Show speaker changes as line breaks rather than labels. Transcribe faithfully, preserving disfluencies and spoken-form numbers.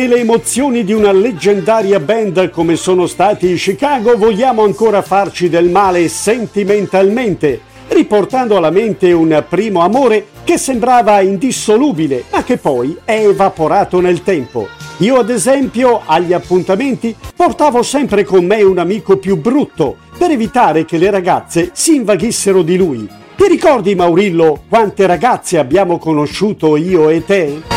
E le emozioni di una leggendaria band come sono stati i Chicago vogliamo ancora farci del male sentimentalmente, riportando alla mente un primo amore che sembrava indissolubile, ma che poi è evaporato nel tempo. Io ad esempio agli appuntamenti portavo sempre con me un amico più brutto per evitare che le ragazze si invaghissero di lui. Ti ricordi, Maurillo, quante ragazze abbiamo conosciuto io e te?